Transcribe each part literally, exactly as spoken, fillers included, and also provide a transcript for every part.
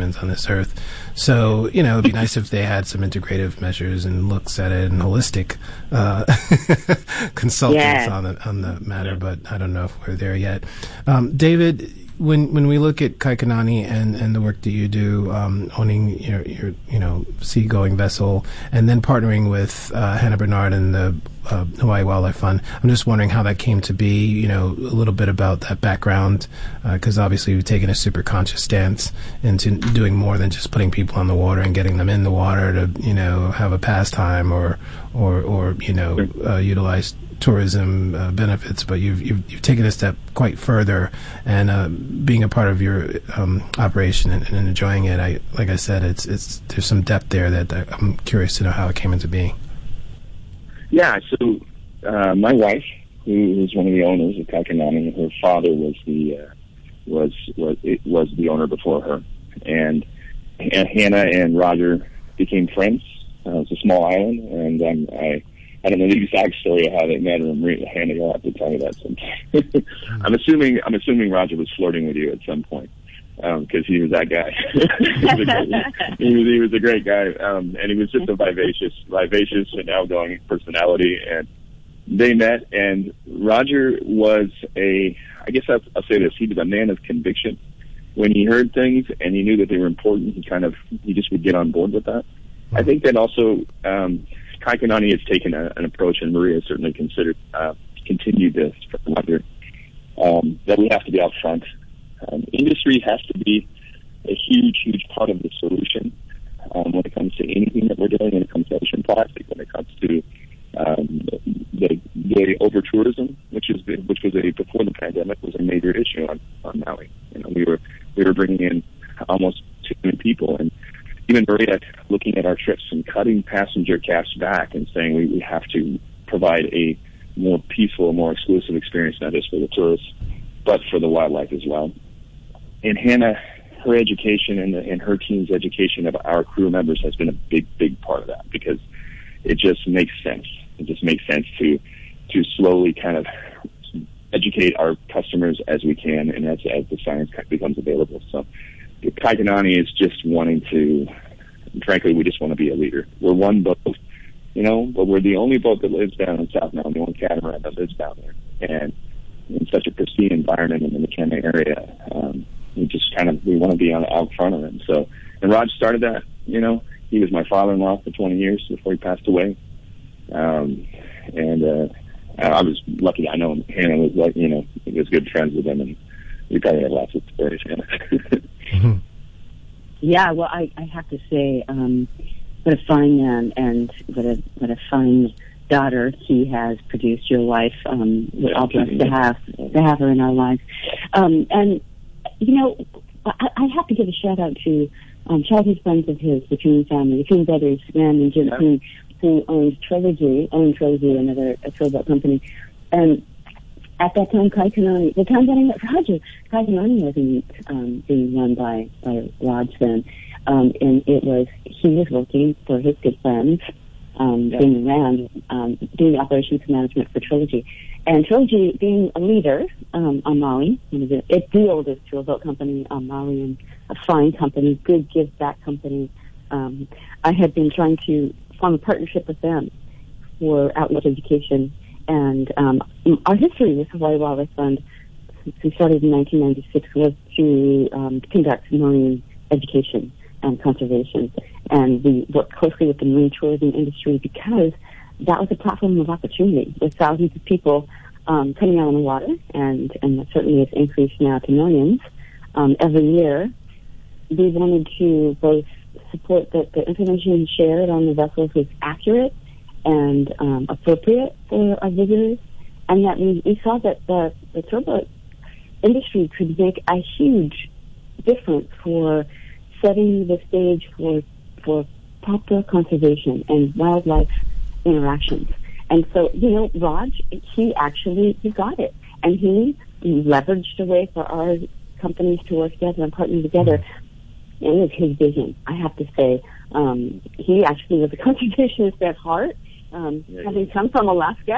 humans on this earth. So, you know, it'd be nice if they had some integrative measures and looks at it and holistic uh, consultants yes. on the on the matter. But I don't know if we're there yet. Um, David, when when we look at Kaikanani and, and the work that you do, um, owning your your you know seagoing vessel, and then partnering with uh, Hannah Bernard and the uh, Hawaii Wildlife Fund, I'm just wondering how that came to be. You know, a little bit about that background, because uh, obviously you've taken a super conscious stance into doing more than just putting people on the water and getting them in the water to you know have a pastime or or or you know uh, utilize tourism uh, benefits, but you've, you've you've taken a step quite further, and uh, being a part of your um, operation and, and enjoying it. I like I said, it's it's there's some depth there that I, I'm curious to know how it came into being. Yeah, so uh, my wife, who is one of the owners of Kaikanani, her father was the uh, was was it was the owner before her, and, and Hannah and Roger became friends. Uh, it's a small island, and um, I. I don't know the exact story of how they met, or Hannah, you'll have to tell me that sometime. I'm assuming I'm assuming Roger was flirting with you at some point, because um, he was that guy. he, was a great, he, was, he was a great guy, um, and he was just a vivacious, vivacious and outgoing personality. And they met, and Roger was a, I guess I'll, I'll say this, he was a man of conviction. When he heard things and he knew that they were important, he kind of, he just would get on board with that. I think that also, um, Kaikanani has taken a, an approach, and Maria has certainly considered, uh, continued this for Roger, um, that we have to be out front. Um, industry has to be a huge, huge part of the solution um, when it comes to anything that we're doing, when it comes to ocean plastic, when it comes to um, the, the over-tourism, which is which was a before the pandemic was a major issue on, on Maui. You know, we were we were bringing in almost two million people, and even Maria looking at our trips and cutting passenger caps back and saying we, we have to provide a more peaceful, more exclusive experience, not just for the tourists, but for the wildlife as well. And Hannah, her education and, the, and her team's education of our crew members has been a big, big part of that, because it just makes sense. It just makes sense to to slowly kind of educate our customers as we can and as, as the science becomes available. So Kaikanani is just wanting to, frankly, we just want to be a leader. We're one boat, you know, but we're the only boat that lives down in South Maui, the only catamaran that lives down there. And in such a pristine environment in the McKenna area, um, we just kind of, we want to be on, out front of it. So, and Rod started that, you know, he was my father-in-law for twenty years before he passed away. Um, and, uh, I was lucky. I know Hannah was like, you know, was good friends with him, and we probably had lots of stories, Hannah. Mm-hmm. Yeah, well, I, I have to say, um, what a fine man and what a what a fine daughter he has produced. Your wife, um, we're all blessed to have to have her in our lives. Um, and you know, I, I have to give a shout out to um, childhood friends of his, the Coon family, the Coon brothers, Graham and Jim Coon, who owns Trilogy, owned Trilogy, another a towboat company, and at that time, Kaikanani, the time that I met Roger, Kaikanani wasn't um, being run by, by Raj then. Um, and it was, he was working for his good friends, um, yeah. being around, um, doing operations management for Trilogy. And Trilogy, being a leader um, on Maui, it's the oldest towboat company on Maui, and a fine company, good give back company. Um, I had been trying to form a partnership with them for outreach education. And um, our history with Hawaii Wildlife Fund, since we started in nineteen ninety-six, was to um, conduct marine education and conservation. And we worked closely with the marine tourism industry because that was a platform of opportunity, with thousands of people um, coming out on the water, and, and that certainly has increased now to millions um, every year. We wanted to both support that the information shared on the vessels was accurate and um, appropriate for our visitors, and that we, we saw that the, the towboat industry could make a huge difference for setting the stage for for proper conservation and wildlife interactions. And so, you know, Raj, he actually, he got it, and he leveraged a way for our companies to work together and partner together. It was his vision, I have to say. Um, he actually was a conservationist at heart, Um, yeah, having yeah. come from Alaska,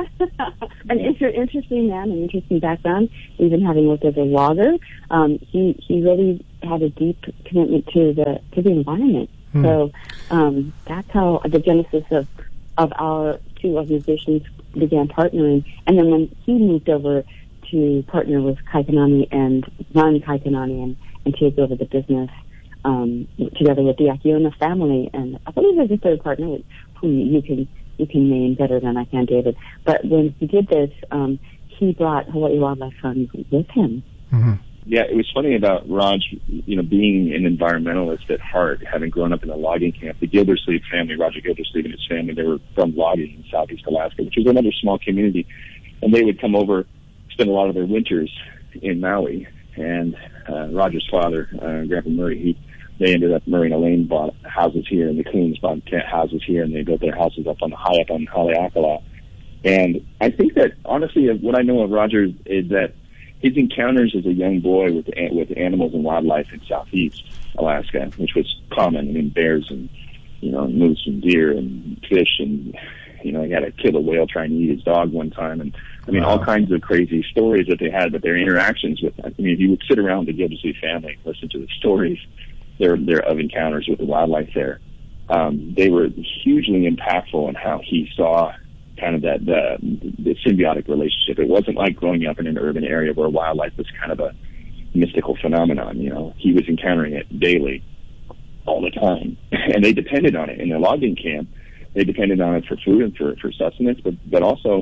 an inter- interesting man, an interesting background, even having worked as a logger, um, he he really had a deep commitment to the to the environment. Hmm. So um, that's how the genesis of of our two organizations began partnering. And then when he moved over to partner with Kaikanani and run Kaikanani and, and take over the business um, together with the Akiona family, and I believe there's a third partner who you can you can name better than I can, David. But when he did this, um, he brought Hawaii Wildlife Fund with him. Mm-hmm. Yeah, it was funny about Raj, you know, being an environmentalist at heart, having grown up in a logging camp. The Gildersleeve family, Roger Gildersleeve and his family, they were from logging in southeast Alaska, which was another small community. And they would come over, spend a lot of their winters in Maui. And uh, Roger's father, uh, Grandpa Murray, he they ended up, Murray and Elaine bought houses here, and the Coons bought houses here, and they built their houses up on the high up on Haleakala. And I think that, honestly, what I know of Roger is that his encounters as a young boy with with animals and wildlife in southeast Alaska, which was common, I mean, bears and, you know, moose and deer and fish, and, you know, he had to kill a whale trying to eat his dog one time, and, I mean, wow. all kinds of crazy stories that they had, but their interactions with, I mean, if you would sit around the Gildersleeve family and listen to the stories There, there of encounters with the wildlife there. Um, they were hugely impactful in how he saw kind of that the, the symbiotic relationship. It wasn't like growing up in an urban area where wildlife was kind of a mystical phenomenon. You know, he was encountering it daily, all the time, and they depended on it. In the logging camp, they depended on it for food and for, for sustenance, but but also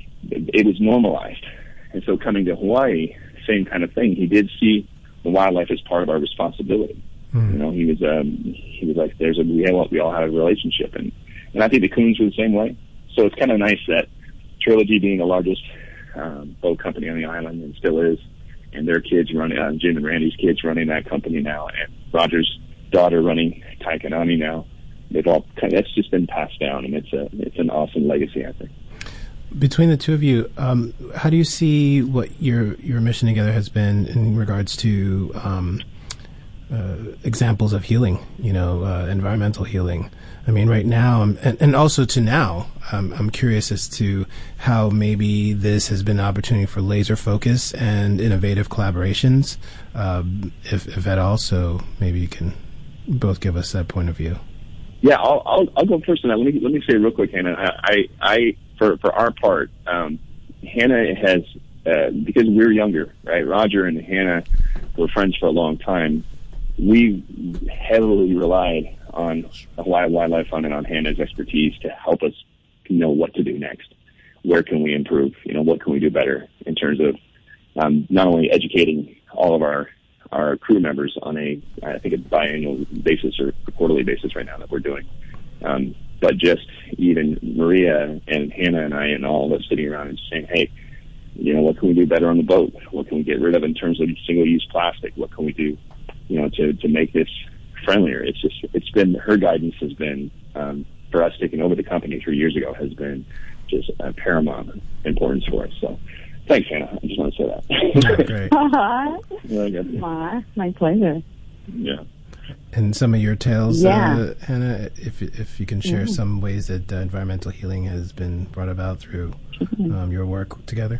it was normalized. And so, coming to Hawaii, same kind of thing. He did see the wildlife as part of our responsibility. You know, he was um, he was like, "There's a we all we all have a relationship," and and I think the Coons were the same way. So it's kind of nice that Trilogy, being the largest um, boat company on the island and still is, and their kids running, uh, Jim and Randy's kids running that company now, and Roger's daughter running Kaikanani now. They've all kind of, that's just been passed down, and it's a it's an awesome legacy, I think. Between the two of you, um, how do you see what your your mission together has been in regards to um, Uh, examples of healing, you know, uh, environmental healing? I mean, right now, um, and, and also to now, um, I'm curious as to how maybe this has been an opportunity for laser focus and innovative collaborations, um, if, if at all. So maybe you can both give us that point of view. Yeah, I'll I'll, I'll go first on that. Let me let me say real quick, Hannah. I I for for our part, um, Hannah has uh, because we're younger, right? Roger and Hannah were friends for a long time. We heavily relied on the Hawaii Wildlife Fund and on Hannah's expertise to help us know what to do next. Where can we improve? You know, what can we do better in terms of um, not only educating all of our our crew members on a, I think, a biannual basis or a quarterly basis right now that we're doing, um, but just even Maria and Hannah and I and all of us sitting around and saying, hey, you know, what can we do better on the boat? What can we get rid of in terms of single-use plastic? What can we do, you know, to, to make this friendlier? It's just, it's been, her guidance has been, um, for us taking over the company three years ago has been just uh, paramount importance for us. So thanks, Hannah. I just want to say that. Great. Uh-huh. my, my pleasure. Yeah. And some of your tales, yeah. uh, Hannah, if if you can share mm-hmm. some ways that uh, environmental healing has been brought about through mm-hmm. um, your work together.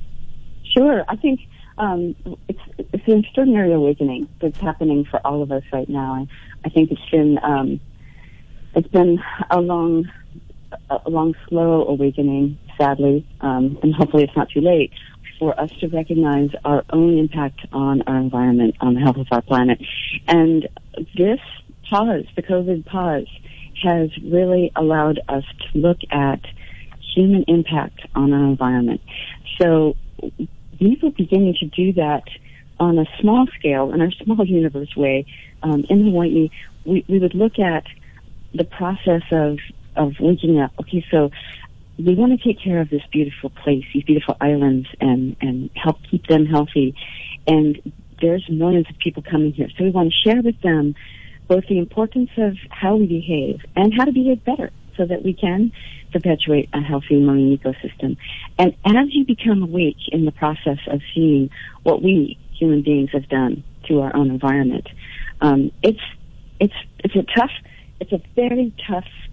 Sure. I think um, it's it's an extraordinary awakening that's happening for all of us right now. I, I think it's been um, it's been a long, a long, slow awakening, sadly, um, and hopefully it's not too late for us to recognize our own impact on our environment, on the health of our planet. And this pause, the COVID pause, has really allowed us to look at human impact on our environment. So we were beginning to do that on a small scale, in our small universe way. Um, in Hawaii, we, we would look at the process of, of waking up. Okay, so we want to take care of this beautiful place, these beautiful islands, and, and help keep them healthy. And there's millions of people coming here. So we want to share with them both the importance of how we behave and how to behave better so that we can perpetuate a healthy marine ecosystem. And as you become awake in the process of seeing what we human beings have done to our own environment, um, it's, it's, it's a tough, it's a very tough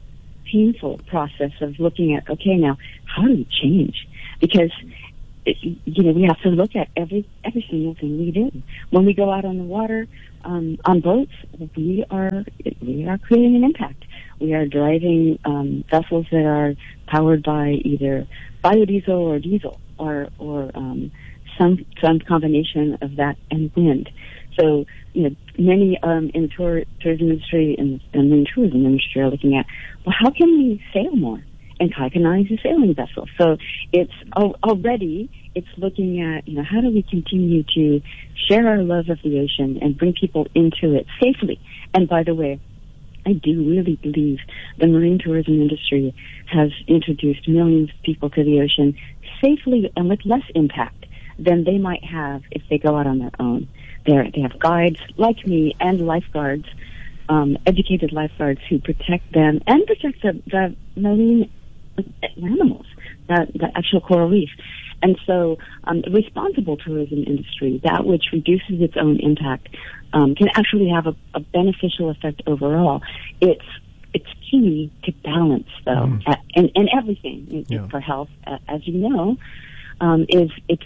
painful process of looking at, okay, now, how do we change? Because, it, you know, we have to look at every every single thing we do. When we go out on the water, um, on boats, we are we are creating an impact. We are driving um, vessels that are powered by either biodiesel or diesel, or or um, some some combination of that and wind. So, you know, many um, in the tour, tourism industry and, and the tourism industry are looking at, well, how can we sail more? And Kaikanani is a sailing vessel. So it's al- already, it's looking at, you know, how do we continue to share our love of the ocean and bring people into it safely? And by the way, I do really believe the marine tourism industry has introduced millions of people to the ocean safely and with less impact than they might have if they go out on their own. They're, they have guides like me and lifeguards, um, educated lifeguards who protect them and protect the, the marine animals, the, the actual coral reef. And so um, the responsible tourism industry, that which reduces its own impact, um, can actually have a, a beneficial effect overall. It's it's key to balance, though, mm. at, and, and everything yeah. for health, uh, as you know, um, is it's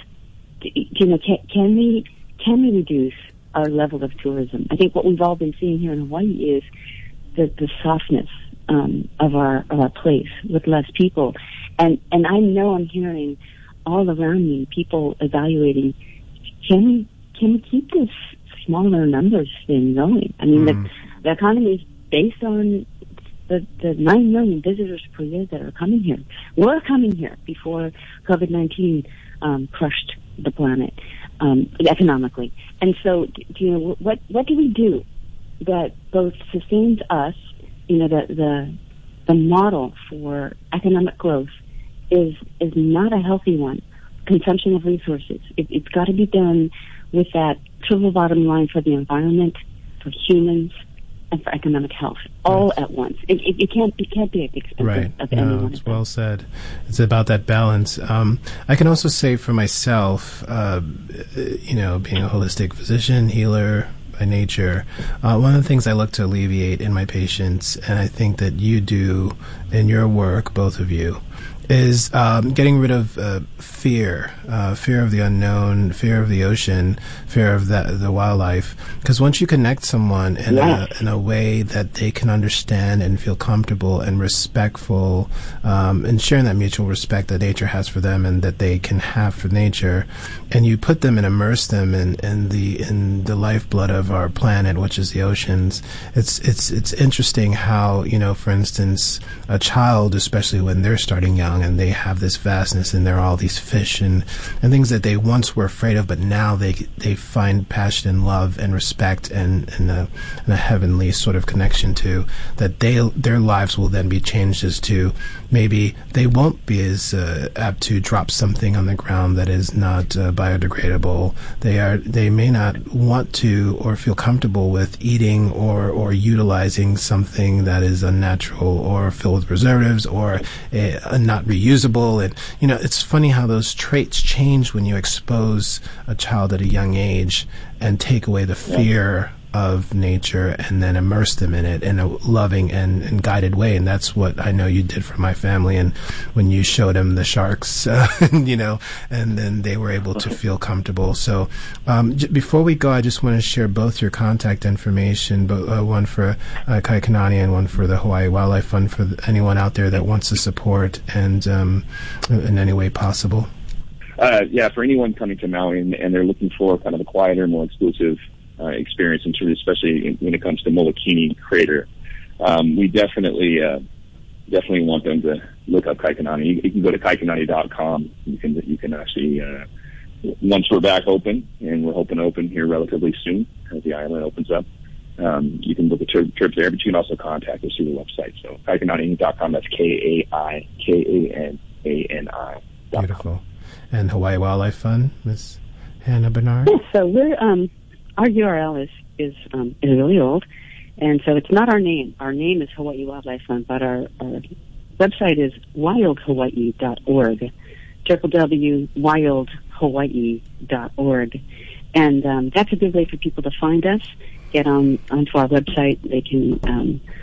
you know can, can we can we reduce our level of tourism? I think what we've all been seeing here in Hawaii is the, the softness um, of our of our place with less people, and and I know I'm hearing all around me people evaluating, can we can we keep this smaller numbers thing going? I mean, mm. the, the economy is based on the, the nine million visitors per year that are coming here. We're coming here before COVID nineteen um, crushed the planet um, economically. And so, you know, what what do we do that both sustains us? You know, the the the model for economic growth is is not a healthy one. Consumption of resources. It, it's got to be done with that triple bottom line for the environment, for humans, and for economic health, all right. at once. It, it, it can't it can't be at the expense right. of no, anyone. It's well said. It's about that balance. Um, I can also say for myself, uh, you know, being a holistic physician, healer by nature, uh, one of the things I look to alleviate in my patients, and I think that you do in your work, both of you, is um, getting rid of uh, fear, uh, fear of the unknown, fear of the ocean, fear of the, the wildlife. Because once you connect someone in, yes. a, in a way that they can understand and feel comfortable and respectful, um, and sharing that mutual respect that nature has for them and that they can have for nature, and you put them and immerse them in, in the in the lifeblood of our planet, which is the oceans. It's it's it's interesting how, you know, for instance, a child, especially when they're starting young, and they have this vastness and there are all these fish and, and things that they once were afraid of, but now they they find passion and love and respect and, and, a, and a heavenly sort of connection to, that they their lives will then be changed as to maybe they won't be as uh, apt to drop something on the ground that is not uh, biodegradable. They are they may not want to or feel comfortable with eating or, or utilizing something that is unnatural or filled with preservatives or uh, not reusable. And you know, it's funny how those traits change when you expose a child at a young age and take away the fear of nature and then immerse them in it in a loving and, and guided way. And that's what I know you did for my family. And when you showed them the sharks, uh, you know, and then they were able to feel comfortable. So um, j- before we go, I just want to share both your contact information, but uh, one for uh, Kaikanani and one for the Hawaii Wildlife Fund, for anyone out there that wants to support and um, in any way possible. Uh, yeah, for anyone coming to Maui and, and they're looking for kind of a quieter, more exclusive uh, experience, and especially when it comes to Molokini Crater, um, we definitely uh, definitely want them to look up Kaikanani. You, you can go to kaikanani dot com. You can you can actually uh, once we're back open, and we're hoping to open here relatively soon as the island opens up. Um, you can book a trip, trip there, but you can also contact us through the website. So kaikanani dot com. That's K A I K A N A N I. Beautiful. And Hawaii Wildlife Fund, Miz Hannah Bernard? Yes, so we're, um, our U R L is, is, um, is really old, and so it's not our name. Our name is Hawaii Wildlife Fund, but our, our website is wild hawaii dot org, w w w dot wild hawaii dot org. And um, that's a good way for people to find us, get on onto our website. They can um,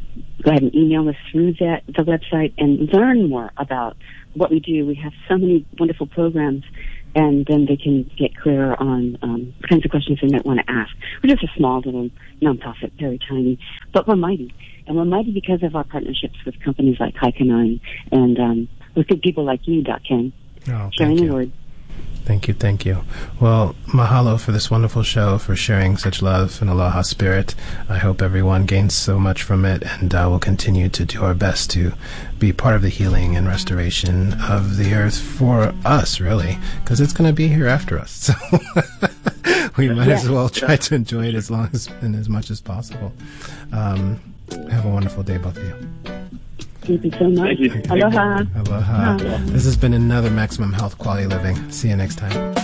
go ahead and email us through that the website and learn more about what we do. We have so many wonderful programs, and then they can get clearer on um, the kinds of questions they might want to ask. We're just a small little nonprofit, very tiny, but we're mighty. And we're mighty because of our partnerships with companies like Kaikanani and um, with good people like you, Doc Ken, oh, sharing the you. word. Thank you, thank you. Well, mahalo for this wonderful show, for sharing such love and aloha spirit. I hope everyone gains so much from it, and uh, we'll continue to do our best to be part of the healing and restoration of the earth for us, really, because it's going to be here after us. So we might yeah. as well try to enjoy it as long as and as much as possible. Um, have a wonderful day, both of you. Thank you so much. Thank you. Aloha. Aloha. Aloha. This has been another Maximum Health Quality Living. See you next time.